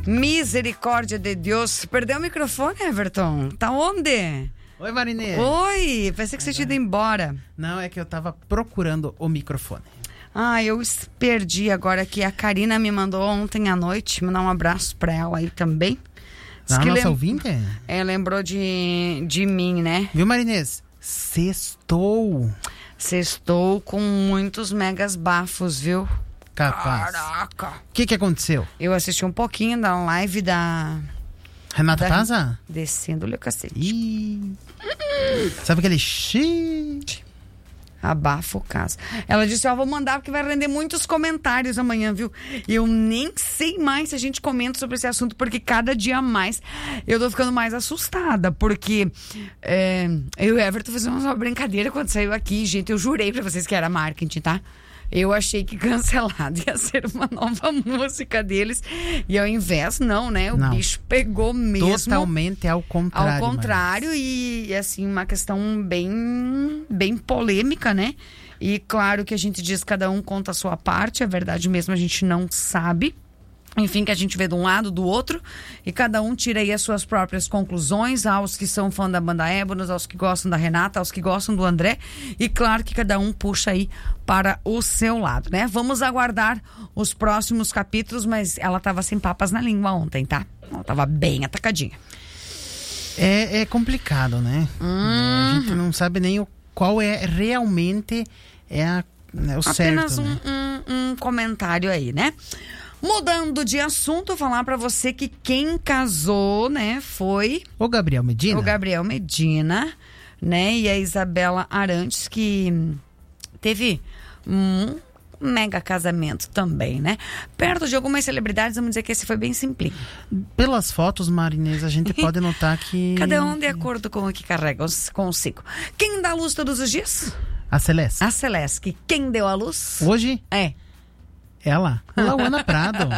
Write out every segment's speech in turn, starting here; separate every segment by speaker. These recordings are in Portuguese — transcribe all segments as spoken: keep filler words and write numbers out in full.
Speaker 1: Misericórdia de Deus. Perdeu o microfone, Everton? Tá onde?
Speaker 2: Oi, Marinê.
Speaker 1: Oi, pensei que você tinha ido embora.
Speaker 2: Não, é que eu tava procurando o microfone.
Speaker 1: Ah, eu perdi agora que a Karina me mandou ontem à noite. Mandar um abraço pra ela aí também.
Speaker 2: Não,
Speaker 1: que
Speaker 2: nossa
Speaker 1: lem...
Speaker 2: ouvinte?
Speaker 1: É, lembrou de, de mim, né?
Speaker 2: Viu, Marinês? Sextou.
Speaker 1: Sextou com muitos megas bafos, viu?
Speaker 2: Capaz.
Speaker 1: Caraca.
Speaker 2: O que que aconteceu?
Speaker 1: Eu assisti um pouquinho da live da...
Speaker 2: Renata
Speaker 1: da...
Speaker 2: Paza?
Speaker 1: Descendo-lhe o cacete.
Speaker 2: Ih. Sabe aquele shit?
Speaker 1: Abafa o caso. Ela disse, ó, vou mandar porque vai render muitos comentários amanhã, viu? E eu nem sei mais se a gente comenta sobre esse assunto, porque cada dia mais eu tô ficando mais assustada, porque é, eu e o Everton fizemos uma brincadeira quando saiu aqui, gente, eu jurei pra vocês que era marketing, tá? Eu achei que Cancelado ia ser uma nova música deles. E ao invés, não, né? O
Speaker 2: não.
Speaker 1: bicho pegou mesmo.
Speaker 2: Totalmente ao contrário.
Speaker 1: Ao contrário, mas... e assim, uma questão bem, bem polêmica, né? E claro que a gente diz, cada um conta a sua parte. É verdade mesmo, a gente não sabe. Enfim, que a gente vê de um lado, do outro, e cada um tira aí as suas próprias conclusões, aos que são fã da banda Ébonos, aos que gostam da Renata, aos que gostam do André, e claro que cada um puxa aí para o seu lado, né? Vamos aguardar os próximos capítulos, mas ela tava sem papas na língua ontem, tá? Ela tava bem atacadinha.
Speaker 2: É, é complicado, né? Uhum. A gente não sabe nem o, qual é realmente é a, né, o
Speaker 1: Apenas
Speaker 2: certo,
Speaker 1: um,
Speaker 2: né?
Speaker 1: um, um comentário aí, né? Mudando de assunto, falar pra você que quem casou, né, foi...
Speaker 2: O Gabriel Medina.
Speaker 1: O Gabriel Medina, né, e a Isabela Arantes, que teve um mega casamento também, né? Perto de algumas celebridades, vamos dizer que esse foi bem simplinho.
Speaker 2: Pelas fotos, Marinês, a gente pode notar que...
Speaker 1: Cada um de acordo com o que carrega consigo. Quem dá a luz todos os dias?
Speaker 2: A Celeste.
Speaker 1: A Celeste. Quem deu a luz?
Speaker 2: Hoje?
Speaker 1: É.
Speaker 2: Ela, Lauana Prado.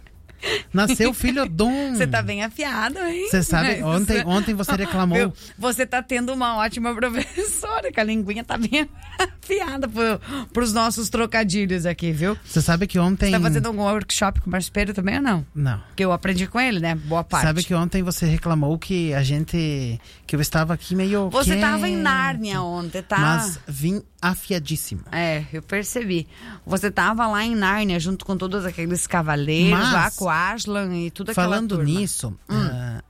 Speaker 2: Nasceu o filho Dom.
Speaker 1: Você tá bem afiado, hein?
Speaker 2: Você sabe, ontem, ontem você reclamou.
Speaker 1: Meu, você tá tendo uma ótima professora, que a linguinha tá bem afiada pro, pros nossos trocadilhos aqui, viu?
Speaker 2: Você sabe que ontem...
Speaker 1: Você tá fazendo algum workshop com o Márcio Pereira também ou não?
Speaker 2: Não.
Speaker 1: Que eu aprendi com ele, né? Boa parte.
Speaker 2: Sabe que ontem você reclamou que a gente... Que eu estava aqui meio...
Speaker 1: Você
Speaker 2: quieto,
Speaker 1: tava em Nárnia ontem, tá?
Speaker 2: Mas vim afiadíssimo.
Speaker 1: É, eu percebi. Você tava lá em Nárnia, junto com todos aqueles cavaleiros,
Speaker 2: Mas,
Speaker 1: lá com Aslan e tudo aquela
Speaker 2: falando
Speaker 1: turma.
Speaker 2: nisso,
Speaker 1: Hum.
Speaker 2: uh,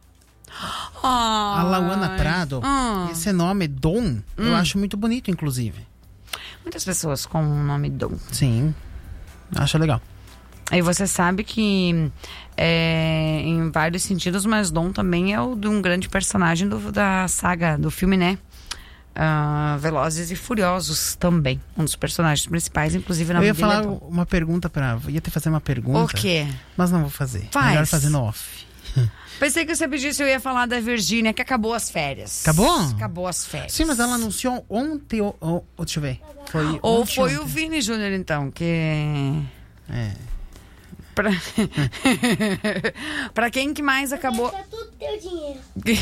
Speaker 2: a Lauana Prado,
Speaker 1: hum.
Speaker 2: esse nome Dom, hum. eu acho muito bonito, inclusive.
Speaker 1: Muitas pessoas com o nome Dom.
Speaker 2: Sim, acho legal.
Speaker 1: E você sabe que é, em vários sentidos, mas Dom também é o de um grande personagem do, da saga, do filme, né? Uh, Velozes e Furiosos também. Um dos personagens principais, inclusive na
Speaker 2: Eu ia
Speaker 1: dele
Speaker 2: falar
Speaker 1: é Dom.
Speaker 2: uma pergunta pra... Ia te fazer uma pergunta.
Speaker 1: O quê?
Speaker 2: Mas não vou fazer.
Speaker 1: Faz.
Speaker 2: Melhor fazer no off.
Speaker 1: Pensei que você pedisse, eu ia falar da Virgínia, que acabou as férias.
Speaker 2: Acabou?
Speaker 1: Acabou as férias.
Speaker 2: Sim, mas ela anunciou ontem... Oh, oh, deixa eu ver. Foi
Speaker 1: Ou
Speaker 2: ontem,
Speaker 1: foi
Speaker 2: ontem.
Speaker 1: o Vini Júnior, então, que...
Speaker 2: É...
Speaker 1: Pra... pra quem que mais acabou...
Speaker 3: Gasta tudo teu dinheiro.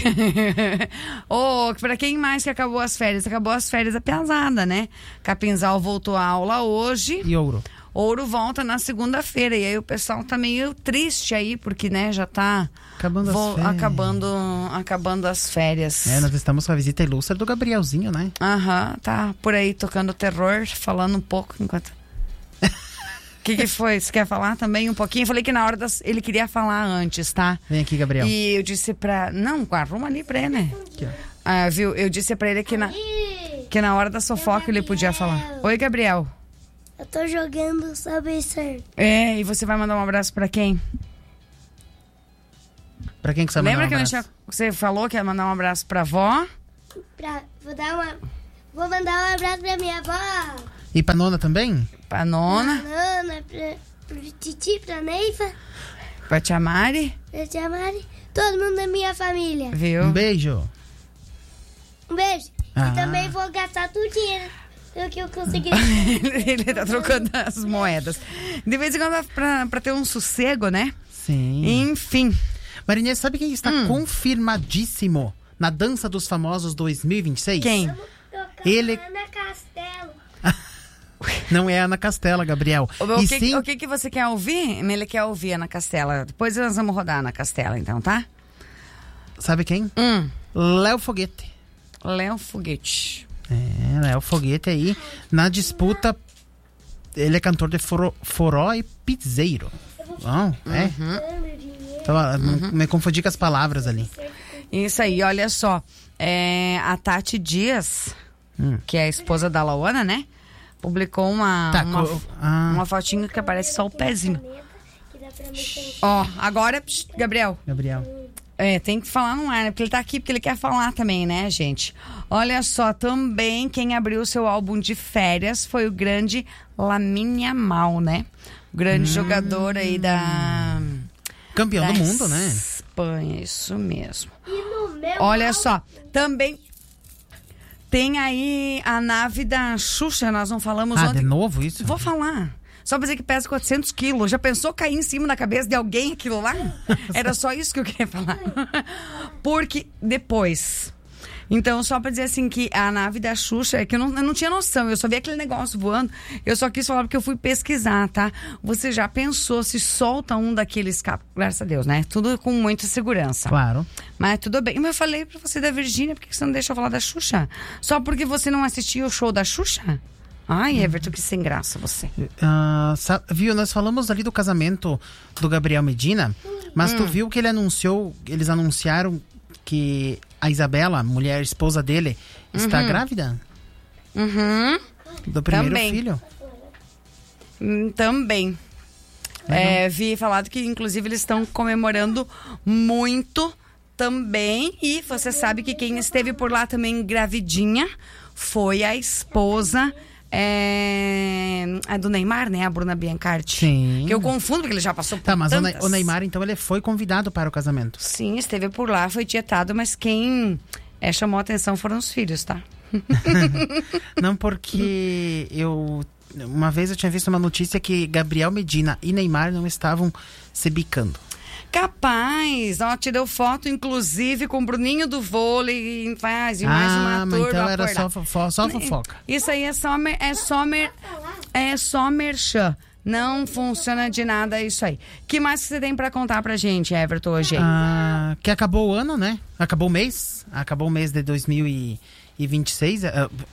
Speaker 1: oh, pra quem mais que acabou as férias? Acabou as férias a pesada, né? Capinzal voltou à aula hoje.
Speaker 2: E Ouro?
Speaker 1: Ouro volta na segunda-feira. E aí o pessoal tá meio triste aí, porque, né, já tá...
Speaker 2: Acabando
Speaker 1: vo-
Speaker 2: as férias.
Speaker 1: Acabando, acabando as férias.
Speaker 2: É, nós estamos com a visita ilustre do Gabrielzinho, né?
Speaker 1: Aham, tá por aí tocando terror, falando um pouco enquanto... O que, que foi? Você quer falar também um pouquinho? Eu falei que na hora das... ele queria falar antes, tá?
Speaker 2: Vem aqui, Gabriel.
Speaker 1: E eu disse pra... Não, arruma ali pra ele, né?
Speaker 2: Aqui, ó.
Speaker 1: Ah, viu? Eu disse pra ele que na, que na hora da fofoca ele podia falar. Oi, Gabriel.
Speaker 3: Eu tô jogando Subway Surf.
Speaker 1: É, e você vai mandar um abraço pra quem?
Speaker 2: Pra quem que você vai
Speaker 1: Lembra
Speaker 2: mandar
Speaker 1: que
Speaker 2: um
Speaker 1: a
Speaker 2: abraço?
Speaker 1: gente, você falou que ia mandar um abraço pra avó?
Speaker 3: Pra, vou dar uma... Vou mandar um abraço pra minha avó.
Speaker 2: E pra nona também?
Speaker 1: Pra nona?
Speaker 3: Pra Nana, pra, pro Titi, pra Neiva,
Speaker 1: Pra tia Mari?
Speaker 3: pra tia Mari. Todo mundo da minha família.
Speaker 1: Viu?
Speaker 2: Um beijo.
Speaker 3: Um beijo.
Speaker 2: Ah.
Speaker 3: E também vou gastar tudo dinheiro do que eu consegui.
Speaker 1: Ele tá trocando as moedas. De vez em quando, pra, pra ter um sossego, né?
Speaker 2: Sim.
Speaker 1: Enfim.
Speaker 2: Marinês, sabe quem está
Speaker 1: Hum.
Speaker 2: confirmadíssimo na Dança dos Famosos dois mil e vinte e seis?
Speaker 1: Quem?
Speaker 3: Vamos tocar
Speaker 2: Ele-
Speaker 3: Ana Castelo.
Speaker 2: Não é Ana Castela, Gabriel.
Speaker 1: O, o,
Speaker 2: e
Speaker 1: que,
Speaker 2: sim...
Speaker 1: o que, que você quer ouvir? Ele quer ouvir Ana Castela. Depois nós vamos rodar Ana Castela, então, tá?
Speaker 2: Sabe quem?
Speaker 1: Hum.
Speaker 2: Léo Foguete.
Speaker 1: Léo Foguete.
Speaker 2: É, Léo Foguete aí na disputa. Ele é cantor de forró, forró e piseiro. Bom, é.
Speaker 3: Uhum.
Speaker 2: Então, uhum. Me confundi com as palavras ali.
Speaker 1: Isso aí, olha só. É, a Tati Dias, hum. que é a esposa da Lauana, né? Publicou uma,
Speaker 2: tá,
Speaker 1: uma,
Speaker 2: co... ah.
Speaker 1: uma fotinho que aparece só o pezinho. Ó, agora, Gabriel.
Speaker 2: Gabriel.
Speaker 1: É, tem que falar no ar, né? Porque ele tá aqui, porque ele quer falar também, né, gente? Olha só, também quem abriu o seu álbum de férias foi o grande Lamine Yamal, né? O grande hum. jogador aí da...
Speaker 2: Campeão
Speaker 1: da
Speaker 2: do mundo, né?
Speaker 1: Espanha, isso mesmo. Olha só, também tem aí a nave da Xuxa, nós não falamos
Speaker 2: ah,
Speaker 1: ontem.
Speaker 2: de novo isso?
Speaker 1: Vou falar. Só pra dizer que pesa quatrocentos quilos. Já pensou cair em cima da cabeça de alguém aquilo lá? Era só isso que eu queria falar. Porque depois... Então, só pra dizer assim que a nave da Xuxa, é que eu não, eu não tinha noção, eu só vi aquele negócio voando, eu só quis falar porque eu fui pesquisar, tá? Você já pensou se solta um daqueles cabos? Graças a Deus, né? Tudo com muita segurança.
Speaker 2: Claro.
Speaker 1: Mas tudo bem. Mas eu falei pra você da Virgínia, por que você não deixa eu falar da Xuxa? Só porque você não assistiu o show da Xuxa? Ai, Everton, que sem graça você.
Speaker 2: Uh, sabe, viu, nós falamos ali do casamento do Gabriel Medina, mas hum. tu viu que ele anunciou, eles anunciaram que a Isabela, mulher, esposa dele, está
Speaker 1: uhum.
Speaker 2: grávida?
Speaker 1: Uhum.
Speaker 2: Do primeiro
Speaker 1: Também.
Speaker 2: filho?
Speaker 1: Hum, também. É, vi falado que, inclusive, eles estão comemorando muito também. E você sabe que quem esteve por lá também gravidinha foi a esposa... É... a do Neymar, né? A Bruna Biancardi.
Speaker 2: Sim.
Speaker 1: Que eu confundo, porque ele já passou por
Speaker 2: Tá, mas
Speaker 1: tantas.
Speaker 2: o Neymar, então, ele foi convidado para o casamento.
Speaker 1: Sim, esteve por lá, foi tietado, mas quem é, chamou a atenção foram os filhos, tá?
Speaker 2: Não, porque eu... Uma vez eu tinha visto uma notícia que Gabriel Medina e Neymar não estavam se bicando.
Speaker 1: Capaz, ó, te deu foto, inclusive, com o Bruninho do vôlei e faz, e mais
Speaker 2: ah,
Speaker 1: uma
Speaker 2: mas
Speaker 1: turma.
Speaker 2: então era só, fofo, só fofoca.
Speaker 1: Isso aí é só, é só, mer, é só merchan. Não funciona de nada isso aí. Que mais que você tem pra contar pra gente, Everton, hoje?
Speaker 2: Ah, que acabou o ano, né? Acabou o mês. Acabou o mês de dois mil e vinte e seis.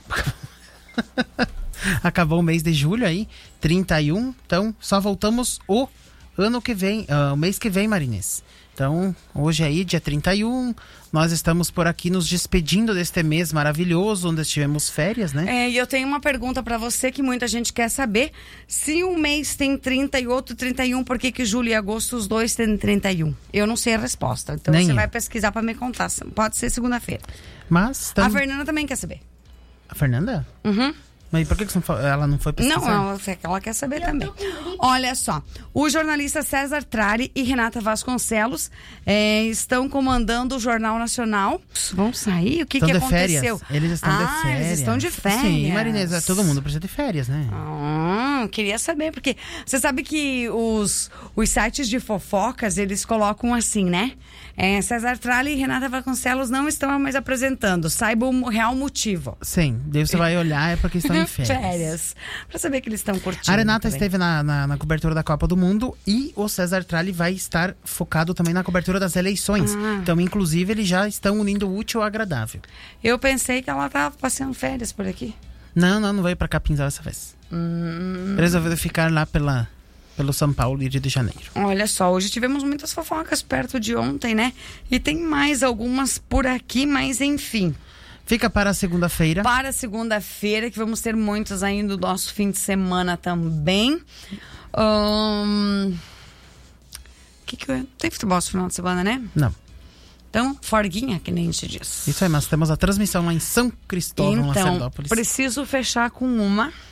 Speaker 2: Acabou o mês de julho aí, trinta e um. Então, só voltamos o ano que vem, uh, o mês que vem, Marinês. Então, hoje aí, dia trinta e um, nós estamos por aqui nos despedindo deste mês maravilhoso, onde tivemos férias, né?
Speaker 1: É, e eu tenho uma pergunta pra você que muita gente quer saber. Se um mês tem trinta e outro trinta e um, por que que julho e agosto os dois têm trinta e um? Eu não sei a resposta. Então
Speaker 2: Nem
Speaker 1: você
Speaker 2: eu.
Speaker 1: vai pesquisar pra me contar. Pode ser segunda-feira.
Speaker 2: Mas...
Speaker 1: Tam... A Fernanda também quer saber.
Speaker 2: A Fernanda?
Speaker 1: Uhum.
Speaker 2: Mas por que que ela não foi pesquisar?
Speaker 1: Não, ela, ela quer saber também. Olha só, o jornalista César Tralli e Renata Vasconcelos é, estão comandando o Jornal Nacional. Vão sair? O que, que aconteceu?
Speaker 2: Férias. Eles estão
Speaker 1: ah,
Speaker 2: de férias.
Speaker 1: Eles estão de férias.
Speaker 2: Sim, Marinês, todo mundo precisa de férias, né?
Speaker 1: Ah, queria saber, porque você sabe que os, os sites de fofocas, eles colocam assim, né? É, César Tralli e Renata Vasconcelos não estão mais apresentando. Saiba o real motivo.
Speaker 2: Sim, daí você vai olhar, é porque estão em férias.
Speaker 1: Férias. Pra saber que eles estão curtindo.
Speaker 2: A Renata
Speaker 1: também.
Speaker 2: esteve na, na, na cobertura da Copa do Mundo e o César Tralli vai estar focado também na cobertura das eleições. Ah. Então, inclusive, eles já estão unindo o útil ao agradável.
Speaker 1: Eu pensei que ela estava passando férias por aqui.
Speaker 2: Não, não, não veio pra Capinzal essa vez.
Speaker 1: Hum.
Speaker 2: Resolveu ficar lá pela... pelo São Paulo e Rio de Janeiro.
Speaker 1: Olha só, hoje tivemos muitas fofocas perto de ontem, né? E tem mais algumas por aqui, mas enfim.
Speaker 2: Fica para a segunda-feira.
Speaker 1: Para a segunda-feira, que vamos ter muitos ainda do nosso fim de semana também. Um... Que que eu... Tem futebol esse final de semana, né?
Speaker 2: Não.
Speaker 1: Então, forguinha, que nem a gente diz.
Speaker 2: Isso aí, nós temos a transmissão lá em São Cristóvão,
Speaker 1: então,
Speaker 2: Lacerdópolis.
Speaker 1: Preciso fechar com uma...